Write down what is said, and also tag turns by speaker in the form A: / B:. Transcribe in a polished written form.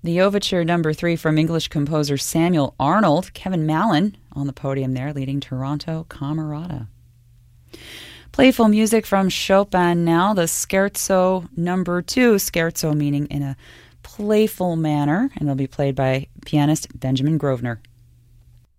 A: The Overture number 3 from English composer Samuel Arnold. Kevin Mallon on the podium there, leading Toronto Camerata. Playful music from Chopin now, the Scherzo number 2, scherzo meaning in a playful manner, and it'll be played by pianist Benjamin Grosvenor.